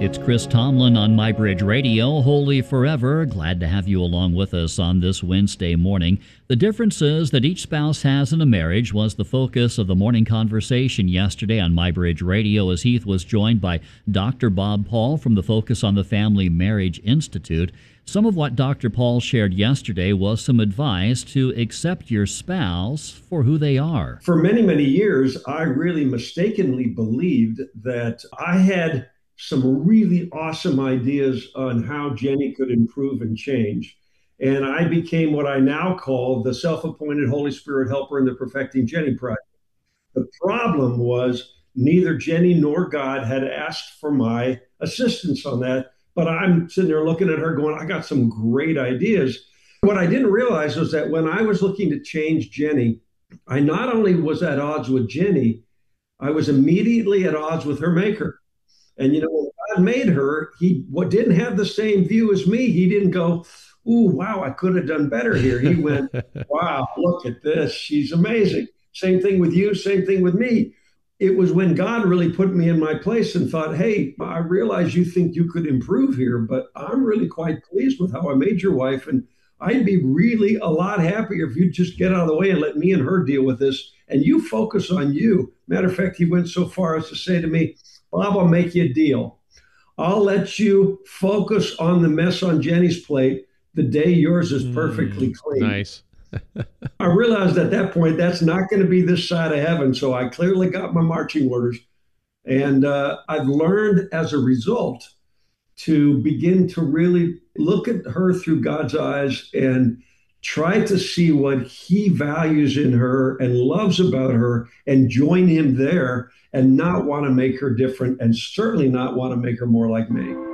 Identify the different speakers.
Speaker 1: It's Chris Tomlin on MyBridge Radio, Holy Forever. Glad to have you along with us on this Wednesday morning. The differences that each spouse has in a marriage was the focus of the morning conversation yesterday on MyBridge Radio as Heath was joined by Dr. Bob Paul from the Focus on the Family Marriage Institute. Some of what Dr. Paul shared yesterday was some advice to accept your spouse for who they are.
Speaker 2: For many, many years, I really mistakenly believed that I had some really awesome ideas on how Jenny could improve and change. And I became what I now call the self-appointed Holy Spirit helper in the Perfecting Jenny project. The problem was neither Jenny nor God had asked for my assistance on that. But I'm sitting there looking at her going, I got some great ideas. What I didn't realize was that when I was looking to change Jenny, I not only was at odds with Jenny, I was immediately at odds with her maker. And, when God made her, he didn't have the same view as me. He didn't go, ooh, wow, I could have done better here. He went, wow, look at this. She's amazing. Same thing with you. Same thing with me. It was when God really put me in my place and thought, hey, I realize you think you could improve here, but I'm really quite pleased with how I made your wife. And I'd be really a lot happier if you'd just get out of the way and let me and her deal with this. And you focus on you. Matter of fact, he went so far as to say to me, Bob, I'll make you a deal. I'll let you focus on the mess on Jenny's plate the day yours is perfectly clean.
Speaker 3: Nice.
Speaker 2: I realized at that point, that's not going to be this side of heaven. So I clearly got my marching orders. And I've learned as a result to begin to really look at her through God's eyes and try to see what he values in her and loves about her and join him there and not want to make her different and certainly not want to make her more like me.